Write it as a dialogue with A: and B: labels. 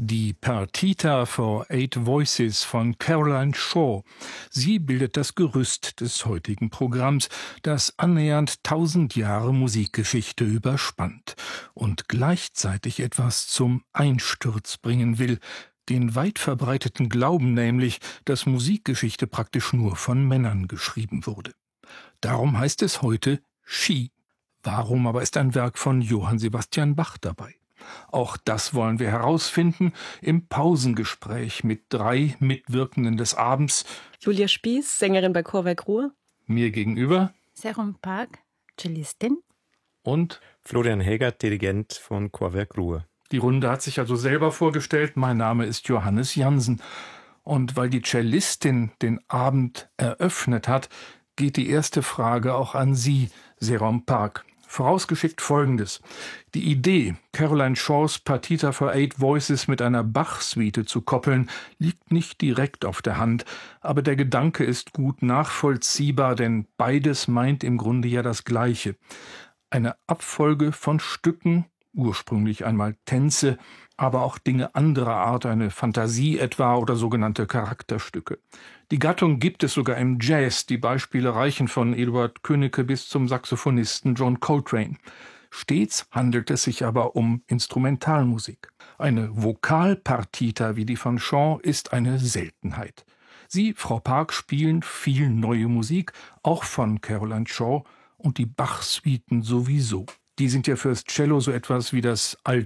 A: Die Partita for Eight Voices von Caroline Shaw. Sie bildet das Gerüst des heutigen Programms, das annähernd 1000 Jahre Musikgeschichte überspannt und gleichzeitig etwas zum Einsturz bringen will. Den weit verbreiteten Glauben nämlich, dass Musikgeschichte praktisch nur von Männern geschrieben wurde. Darum heißt es heute She. Warum aber ist ein Werk von Johann Sebastian Bach dabei? Auch das wollen wir herausfinden im Pausengespräch mit 3 Mitwirkenden des Abends.
B: Julia Spieß, Sängerin bei Chorwerk Ruhr.
A: Mir gegenüber
C: Serum Park, Cellistin.
A: Und
D: Florian Hegert, Dirigent von Chorwerk Ruhr.
A: Die Runde hat sich also selber vorgestellt. Mein Name ist Johannes Jansen. Und weil die Cellistin den Abend eröffnet hat, geht die erste Frage auch an Sie, Serum Park. Vorausgeschickt Folgendes. Die Idee, Caroline Shaws Partita for Eight Voices mit einer Bach-Suite zu koppeln, liegt nicht direkt auf der Hand, aber der Gedanke ist gut nachvollziehbar, denn beides meint im Grunde ja das Gleiche. Eine Abfolge von Stücken, ursprünglich einmal Tänze, aber auch Dinge anderer Art, eine Fantasie etwa oder sogenannte Charakterstücke. Die Gattung gibt es sogar im Jazz, die Beispiele reichen von Eduard Könnecke bis zum Saxophonisten John Coltrane. Stets handelt es sich aber um Instrumentalmusik. Eine Vokalpartita wie die von Shaw ist eine Seltenheit. Sie, Frau Park, spielen viel neue Musik, auch von Caroline Shaw, und die Bach-Suiten sowieso. Die sind ja fürs Cello so etwas wie das